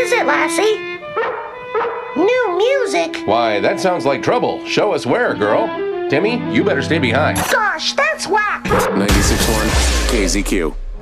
is it, Lassie? New music? Why, that sounds like trouble. Show us where, girl. Timmy, you better stay behind. Gosh, that's whack. 96.1 KZQ.